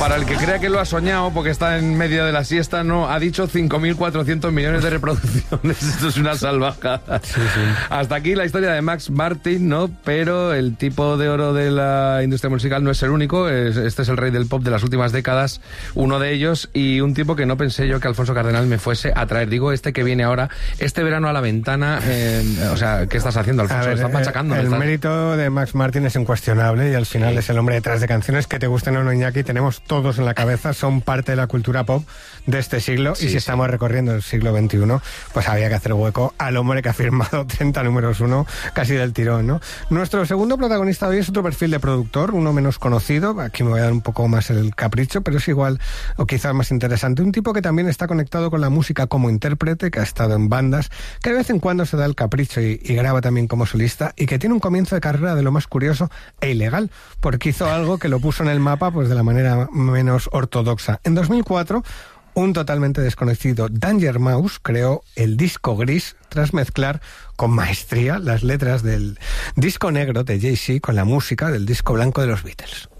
Para el que crea que lo ha soñado porque está en medio de la siesta, no, ha dicho 5.400 millones de reproducciones. Esto es una salvajada. Sí. Hasta aquí la historia de Max Martin, ¿no? Pero el tipo de oro de la industria musical no es el único. Este es el rey del pop de las últimas décadas, uno de ellos, y un tipo que no pensé yo que Alfonso Cardenal me fuese a traer. Digo, este que viene ahora, este verano a la ventana. O sea, ¿qué estás haciendo, Alfonso? Ver, ¿Estás machacando? El mérito de Max Martin es incuestionable y al final es el hombre detrás de canciones que te gusten o no, Iñaki, tenemos todos en la cabeza, son parte de la cultura pop de este siglo, y si estamos recorriendo el siglo XXI, pues había que hacer hueco al hombre que ha firmado 30 números 1 casi del tirón, ¿no? Nuestro segundo protagonista hoy es otro perfil de productor, uno menos conocido, aquí me voy a dar un poco más el capricho, pero es igual o quizás más interesante, un tipo que también está conectado con la música como intérprete, que ha estado en bandas, que de vez en cuando se da el capricho y graba también como solista, y que tiene un comienzo de carrera de lo más curioso e ilegal, porque hizo algo que lo puso en el mapa pues de la manera menos ortodoxa. En 2004, un totalmente desconocido Danger Mouse creó el disco gris tras mezclar con maestría las letras del disco negro de Jay-Z con la música del disco blanco de los Beatles.